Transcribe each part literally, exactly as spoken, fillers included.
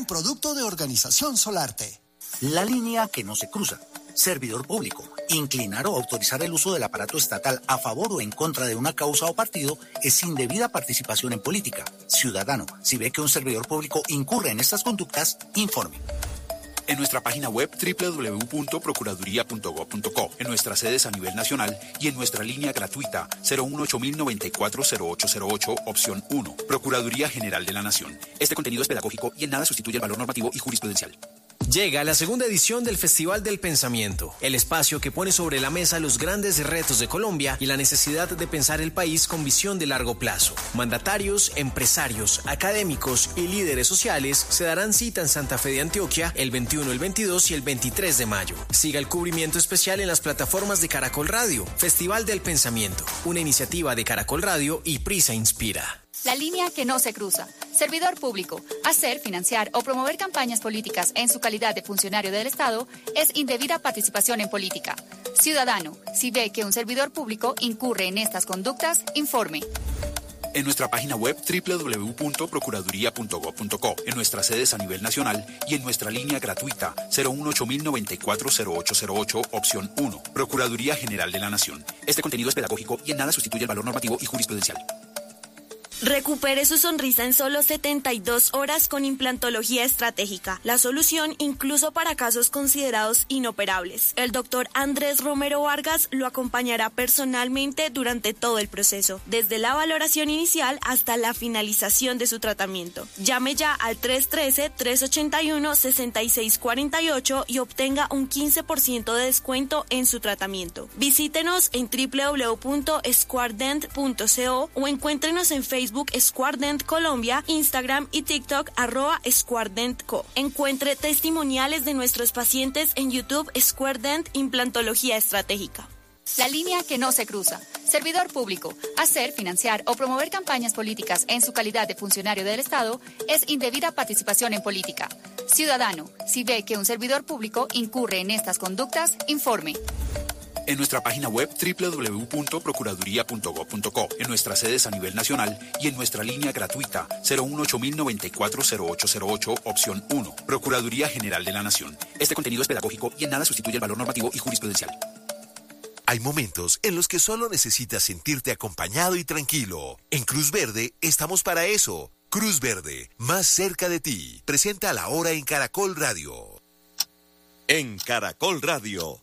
producto de Organización Solarte. La línea que no se cruza. Servidor público. Inclinar o autorizar el uso del aparato estatal a favor o en contra de una causa o partido es indebida participación en política. Ciudadano, si ve que un servidor público incurre en estas conductas, informe. En nuestra página web doble u doble u doble u punto procuraduría punto gob punto co, en nuestras sedes a nivel nacional y en nuestra línea gratuita cero uno ocho cero nueve cuatro cero ocho cero ocho, opción uno. Procuraduría General de la Nación. Este contenido es pedagógico y en nada sustituye el valor normativo y jurisprudencial. Llega la segunda edición del Festival del Pensamiento, el espacio que pone sobre la mesa los grandes retos de Colombia y la necesidad de pensar el país con visión de largo plazo. Mandatarios, empresarios, académicos y líderes sociales se darán cita en Santa Fe de Antioquia el veintiuno, el veintidós y el veintitrés de mayo. Siga el cubrimiento especial en las plataformas de Caracol Radio. Festival del Pensamiento, una iniciativa de Caracol Radio y Prisa Inspira. La línea que no se cruza. Servidor público. Hacer, financiar o promover campañas políticas en su calidad de funcionario del Estado es indebida participación en política. Ciudadano, si ve que un servidor público incurre en estas conductas, informe. En nuestra página web doble u doble u doble u punto procuraduría punto gob punto co, en nuestras sedes a nivel nacional y en nuestra línea gratuita cero uno ocho cero nueve cuatro cero ocho cero ocho, opción uno. Procuraduría General de la Nación. Este contenido es pedagógico y en nada sustituye el valor normativo y jurisprudencial. Recupere su sonrisa en solo setenta y dos horas con implantología estratégica, la solución incluso para casos considerados inoperables. El doctor Andrés Romero Vargas lo acompañará personalmente durante todo el proceso, desde la valoración inicial hasta la finalización de su tratamiento. Llame ya al tres uno tres, tres ocho uno, seis seis cuatro ocho y obtenga un quince por ciento de descuento en su tratamiento. Visítenos en doble u doble u doble u punto squardent punto co o encuéntrenos en Facebook Squardent Colombia, Instagram y TikTok arroba SquardentCo. Encuentre testimoniales de nuestros pacientes en YouTube Squardent Implantología Estratégica. La línea que no se cruza. Servidor público. Hacer, financiar o promover campañas políticas en su calidad de funcionario del Estado es indebida participación en política. Ciudadano, si ve que un servidor público incurre en estas conductas, informe. En nuestra página web doble u doble u doble u punto procuraduría punto gob punto co, en nuestras sedes a nivel nacional y en nuestra línea gratuita cero uno ocho cero nueve cuatro cero ocho cero ocho, opción uno. Procuraduría General de la Nación. Este contenido es pedagógico y en nada sustituye el valor normativo y jurisprudencial. Hay momentos en los que solo necesitas sentirte acompañado y tranquilo. En Cruz Verde estamos para eso. Cruz Verde, más cerca de ti. Presenta la hora en Caracol Radio. En Caracol Radio.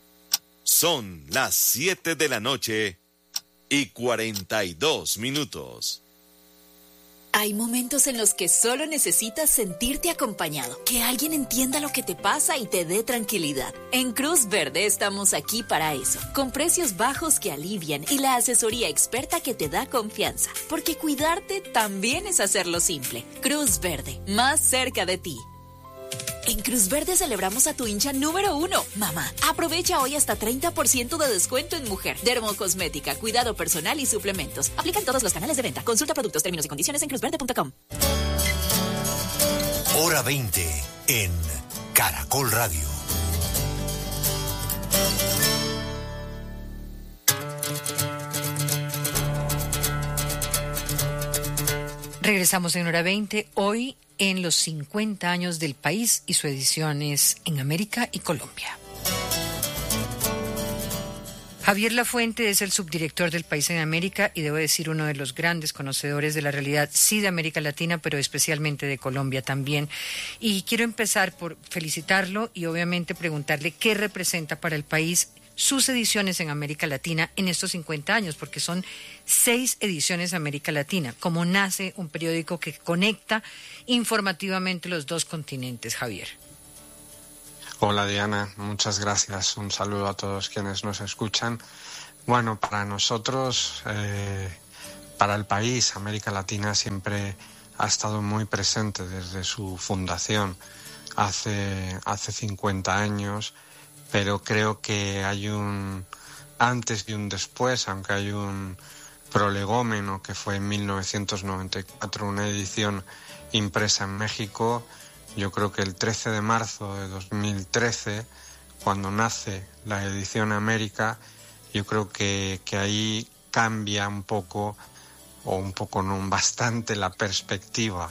Son las siete de la noche y cuarenta y dos minutos. Hay momentos en los que solo necesitas sentirte acompañado, que alguien entienda lo que te pasa y te dé tranquilidad. En Cruz Verde estamos aquí para eso, con precios bajos que alivian y la asesoría experta que te da confianza, porque cuidarte también es hacerlo simple. Cruz Verde, más cerca de ti. En Cruz Verde celebramos a tu hincha número uno, mamá. Aprovecha hoy hasta treinta por ciento de descuento en mujer, dermocosmética, cuidado personal y suplementos. Aplican todos los canales de venta. Consulta productos, términos y condiciones en cruz verde punto com. Hora veinte en Caracol Radio. Regresamos en Hora veinte, hoy en los cincuenta años del país y sus ediciones en América y Colombia. Javier Lafuente es el subdirector del País en América y debo decir uno de los grandes conocedores de la realidad, sí de América Latina, pero especialmente de Colombia también. Y quiero empezar por felicitarlo y obviamente preguntarle qué representa para el país sus ediciones en América Latina en estos cincuenta años, porque son seis ediciones de América Latina. ¿Cómo nace un periódico que conecta informativamente los dos continentes, Javier? Hola Diana, muchas gracias. Un saludo a todos quienes nos escuchan. Bueno, para nosotros, eh, para el país, América Latina siempre ha estado muy presente desde su fundación hace, hace cincuenta años. Pero creo que hay un antes y un después, aunque hay un prolegómeno que fue en mil novecientos noventa y cuatro, una edición impresa en México. Yo creo que el trece de marzo de dos mil trece, cuando nace la edición América, yo creo que, que ahí cambia un poco, o un poco no, bastante la perspectiva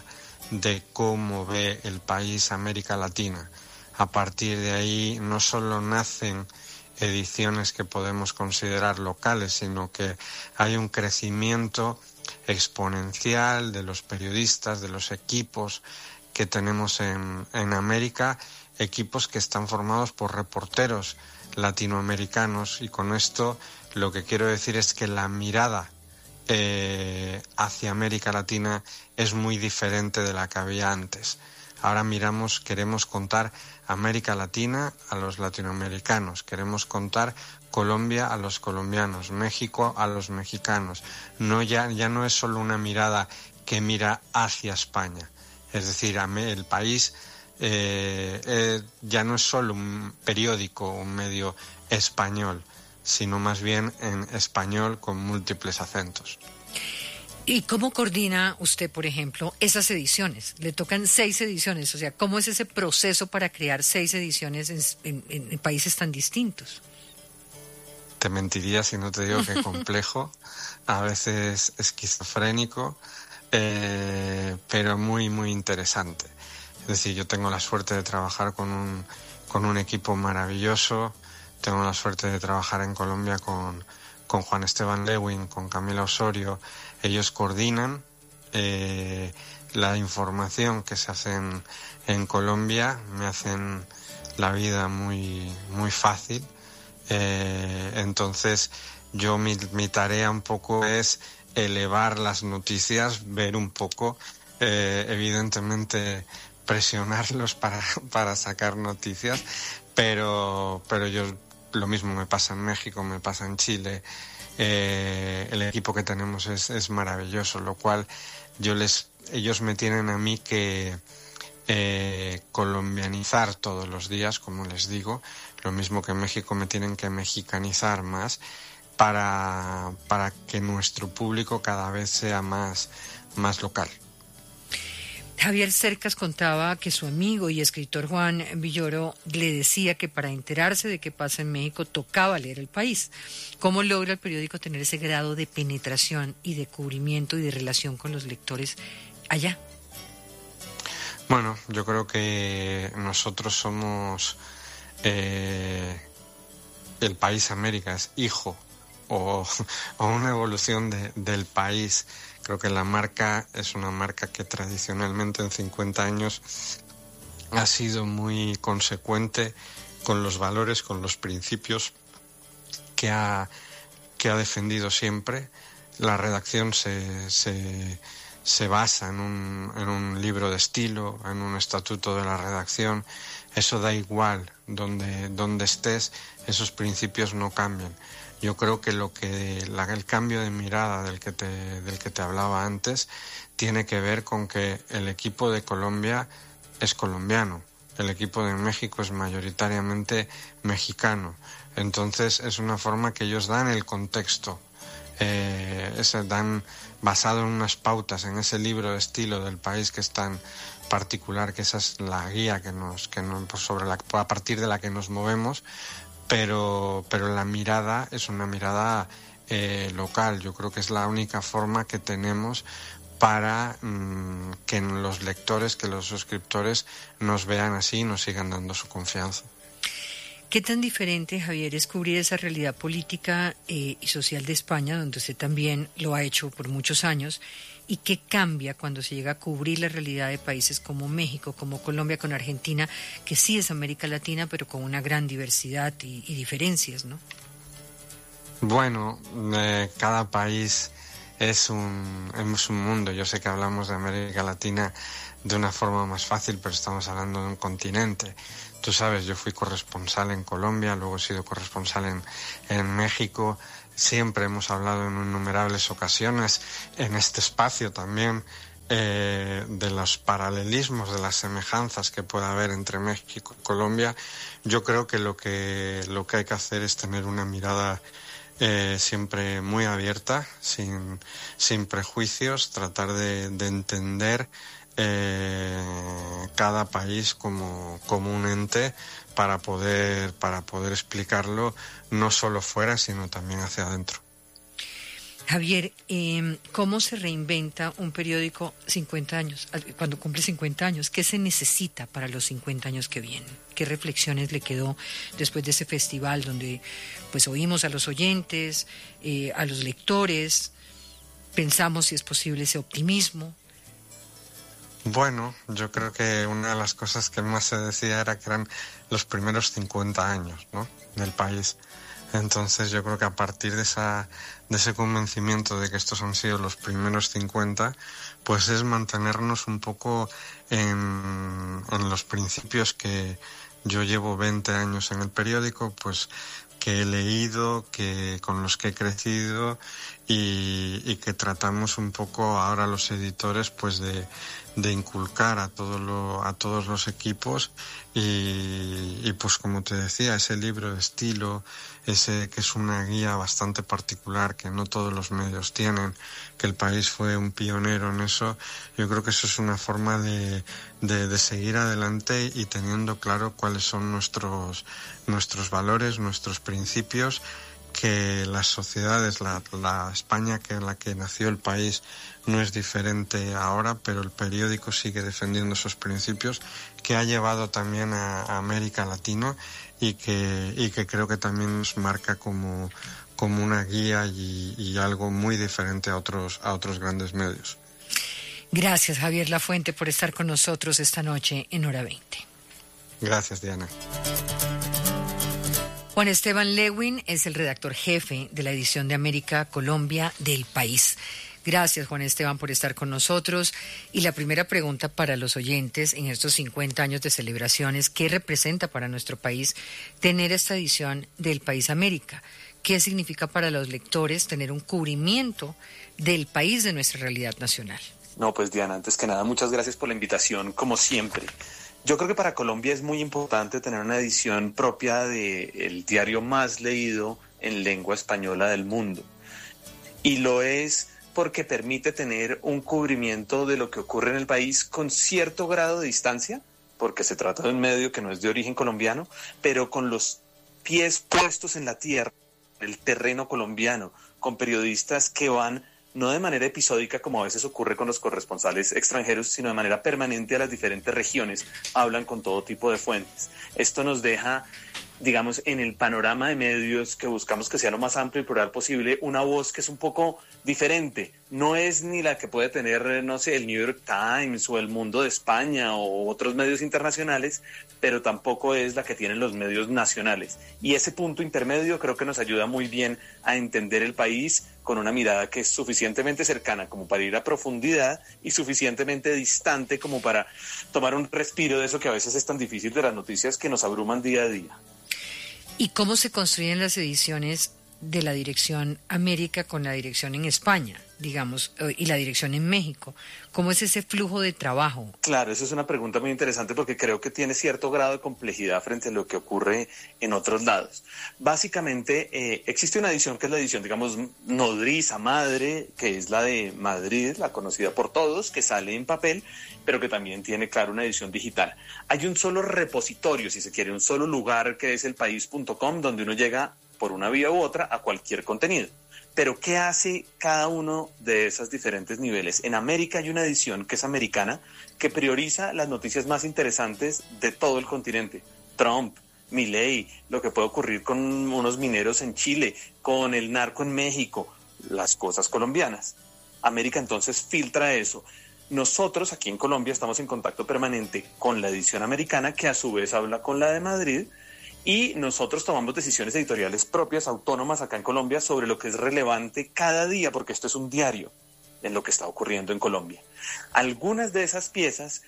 de cómo ve el país América Latina. A partir de ahí no solo nacen ediciones que podemos considerar locales, sino que hay un crecimiento exponencial de los periodistas, de los equipos que tenemos en, en América, equipos que están formados por reporteros latinoamericanos, y con esto lo que quiero decir es que la mirada eh, hacia América Latina es muy diferente de la que había antes. Ahora miramos, queremos contar América Latina a los latinoamericanos, queremos contar Colombia a los colombianos, México a los mexicanos. No, ya, ya no es solo una mirada que mira hacia España, es decir, el país eh, eh, ya no es solo un periódico, un medio español, sino más bien en español con múltiples acentos. ¿Y cómo coordina usted, por ejemplo, esas ediciones? Le tocan seis ediciones, o sea, ¿cómo es ese proceso para crear seis ediciones en, en, en países tan distintos? Te mentiría si no te digo que complejo, a veces esquizofrénico, eh, pero muy, muy interesante. Es decir, yo tengo la suerte de trabajar con un, con un equipo maravilloso, tengo la suerte de trabajar en Colombia con, con Juan Esteban Lewin, con Camila Osorio. Ellos coordinan eh, la información que se hace en, en Colombia, me hacen la vida muy, muy fácil. Eh, entonces, yo mi, mi tarea un poco es elevar las noticias, ver un poco, eh, evidentemente presionarlos para, para sacar noticias, pero, pero yo lo mismo me pasa en México, me pasa en Chile. Eh, el equipo que tenemos es, es maravilloso, lo cual yo les, ellos me tienen a mí que eh, colombianizar todos los días, como les digo, lo mismo que en México me tienen que mexicanizar más para, para que nuestro público cada vez sea más, más local. Javier Cercas contaba que su amigo y escritor Juan Villoro le decía que para enterarse de qué pasa en México tocaba leer El País. ¿Cómo logra el periódico tener ese grado de penetración y de cubrimiento y de relación con los lectores allá? Bueno, yo creo que nosotros somos eh, El País América, es hijo o, o una evolución de, del país. Creo que la marca es una marca que tradicionalmente en cincuenta años ha sido muy consecuente con los valores, con los principios que ha, que ha defendido siempre. La redacción se, se, se basa en un, en un libro de estilo, en un estatuto de la redacción. Eso da igual donde, donde estés, esos principios no cambian. Yo creo que lo que la, el cambio de mirada del que te del que te hablaba antes tiene que ver con que el equipo de Colombia es colombiano, el equipo de México es mayoritariamente mexicano. Entonces es una forma que ellos dan el contexto, eh, ese dan basado en unas pautas, en ese libro de estilo del país que es tan particular, que esa es la guía que nos que nos, sobre la a partir de la que nos movemos. Pero, pero la mirada es una mirada eh, local. Yo creo que es la única forma que tenemos para mmm, que los lectores, que los suscriptores nos vean así y nos sigan dando su confianza. ¿Qué tan diferente, Javier, es cubrir esa realidad política eh, y social de España, donde usted también lo ha hecho por muchos años? ¿Y qué cambia cuando se llega a cubrir la realidad de países como México, como Colombia, con Argentina, que sí es América Latina, pero con una gran diversidad y, y diferencias, ¿no? Bueno, eh, cada país es un, es un mundo. Yo sé que hablamos de América Latina de una forma más fácil, pero estamos hablando de un continente. Tú sabes, yo fui corresponsal en Colombia, luego he sido corresponsal en, en México. Siempre hemos hablado en innumerables ocasiones en este espacio también eh, de los paralelismos, de las semejanzas que pueda haber entre México y Colombia. Yo creo que lo que, lo que hay que hacer es tener una mirada eh, siempre muy abierta, sin, sin prejuicios, tratar de, de entender eh, cada país como, como un ente para poder, para poder explicarlo no solo fuera, sino también hacia adentro. Javier, eh, ¿cómo se reinventa un periódico cincuenta años, cuando cumple cincuenta años? ¿Qué se necesita para los cincuenta años que vienen? ¿Qué reflexiones le quedó después de ese festival donde pues oímos a los oyentes, eh, a los lectores, pensamos si es posible ese optimismo? Bueno, yo creo que una de las cosas que más se decía era que eran los primeros cincuenta años, ¿no?, del país. Entonces yo creo que a partir de esa de ese convencimiento de que estos han sido los primeros cincuenta, pues es mantenernos un poco en, en los principios que yo llevo veinte años en el periódico, pues que he leído, que con los que he crecido y, y que tratamos un poco ahora los editores pues de, de inculcar a todo lo, a todos los equipos y, y pues como te decía, ese libro de estilo, ese que es una guía bastante particular que no todos los medios tienen, que el país fue un pionero en eso. Yo creo que eso es una forma de, de, de seguir adelante y teniendo claro cuáles son nuestros, nuestros valores, nuestros principios, que las sociedades, la, la España que en la que nació el país no es diferente ahora, pero el periódico sigue defendiendo esos principios que ha llevado también a, a América Latina y que, y que creo que también nos marca como, como una guía y, y algo muy diferente a otros, a otros grandes medios. Gracias, Javier Lafuente, por estar con nosotros esta noche en Hora veinte. Gracias, Diana. Juan Esteban Lewin es el redactor jefe de la edición de América Colombia del País. Gracias, Juan Esteban, por estar con nosotros. Y la primera pregunta para los oyentes en estos cincuenta años de celebraciones, ¿qué representa para nuestro país tener esta edición del País América? ¿Qué significa para los lectores tener un cubrimiento del país, de nuestra realidad nacional? No, pues Diana, antes que nada, muchas gracias por la invitación, como siempre. Yo creo que para Colombia es muy importante tener una edición propia del diario más leído en lengua española del mundo. Y lo es porque permite tener un cubrimiento de lo que ocurre en el país con cierto grado de distancia, porque se trata de un medio que no es de origen colombiano, pero con los pies puestos en la tierra, en el terreno colombiano, con periodistas que van no de manera episódica como a veces ocurre con los corresponsales extranjeros, sino de manera permanente a las diferentes regiones, hablan con todo tipo de fuentes. Esto nos deja, digamos, en el panorama de medios que buscamos que sea lo más amplio y plural posible, una voz que es un poco diferente. No es ni la que puede tener, no sé, el New York Times o el Mundo de España o otros medios internacionales, pero tampoco es la que tienen los medios nacionales. Y ese punto intermedio creo que nos ayuda muy bien a entender el país con una mirada que es suficientemente cercana como para ir a profundidad y suficientemente distante como para tomar un respiro de eso que a veces es tan difícil de las noticias que nos abruman día a día. ¿Y cómo se construyen las ediciones de la dirección América con la dirección en España, digamos, y la dirección en México? ¿Cómo es ese flujo de trabajo? Claro, esa es una pregunta muy interesante porque creo que tiene cierto grado de complejidad frente a lo que ocurre en otros lados. Básicamente, eh, existe una edición que es la edición, digamos, nodriza, madre, que es la de Madrid, la conocida por todos, que sale en papel, pero que también tiene, claro, una edición digital. Hay un solo repositorio, si se quiere, un solo lugar que es el país punto com, donde uno llega por una vía u otra a cualquier contenido. Pero ¿qué hace cada uno de esos diferentes niveles? En América hay una edición que es americana, que prioriza las noticias más interesantes de todo el continente. Trump, Milei, lo que puede ocurrir con unos mineros en Chile, con el narco en México, las cosas colombianas. América entonces filtra eso. Nosotros aquí en Colombia estamos en contacto permanente con la edición americana, que a su vez habla con la de Madrid, y nosotros tomamos decisiones editoriales propias, autónomas acá en Colombia, sobre lo que es relevante cada día, porque esto es un diario en lo que está ocurriendo en Colombia. Algunas de esas piezas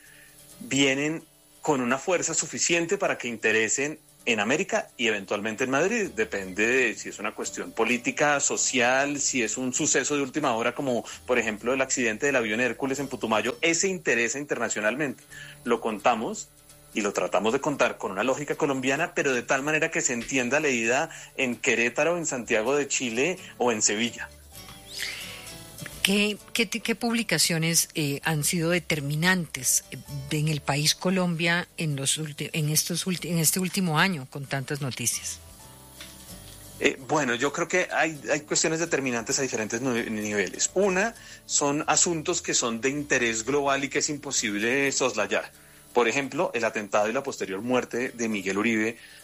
vienen con una fuerza suficiente para que interesen en América y eventualmente en Madrid. Depende de si es una cuestión política, social, si es un suceso de última hora, como por ejemplo el accidente del avión Hércules en Putumayo. Ese interesa internacionalmente. Lo contamos y lo tratamos de contar con una lógica colombiana, pero de tal manera que se entienda leída en Querétaro, en Santiago de Chile o en Sevilla. ¿Qué, qué, qué publicaciones eh, han sido determinantes en el país Colombia en, los ulti- en, estos ulti- en este último año con tantas noticias? Eh, bueno, yo creo que hay, hay cuestiones determinantes a diferentes niveles. Una, son asuntos que son de interés global y que es imposible soslayar. Por ejemplo, el atentado y la posterior muerte de Miguel Uribe